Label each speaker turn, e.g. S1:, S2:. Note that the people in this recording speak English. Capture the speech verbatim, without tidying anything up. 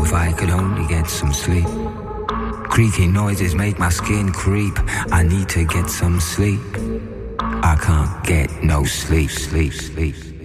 S1: if I could only get some sleep. Creaking noises make my skin creep. I need to get some sleep. I can't get no sleep, sleep, sleep.